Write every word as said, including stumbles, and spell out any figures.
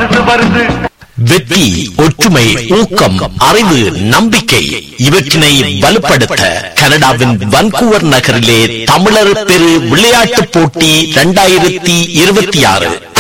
வருது வருது. வெற்றி, ஒற்றுமை, ஊக்கம், அறிவு, நம்பிக்கை இவற்றினை வலுப்படுத்த கனடாவின் வன்கூவர் நகரிலே தமிழர் பெரு விளையாட்டுப் போட்டி இரண்டாயிரத்தி இருபத்தி ஆறு